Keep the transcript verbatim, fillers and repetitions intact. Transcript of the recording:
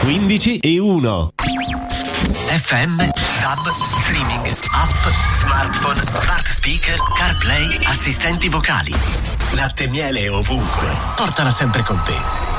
quindici e uno. F M, DAB, streaming, app, smartphone, smart speaker, CarPlay, assistenti vocali. Latte e miele ovunque. Portala sempre con te.